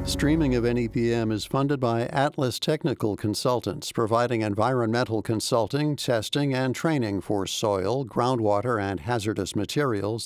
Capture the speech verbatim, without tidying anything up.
Streaming of N E P M is funded by Atlas Technical Consultants, providing environmental consulting, testing, and training for soil, groundwater, and hazardous materials